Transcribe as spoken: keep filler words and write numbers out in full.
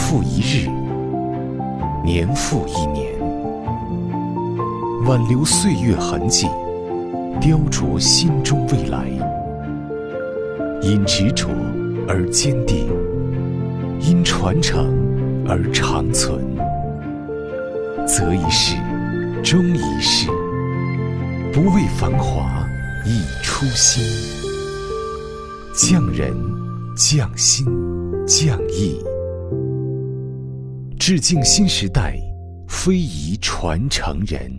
复一日，年复一年，挽留岁月痕迹，雕琢心中未来。因执着而坚定，因传承而长存。择一事，终一事，不为繁华，亦初心。匠人，匠心，匠艺，致敬新时代非遗传承人。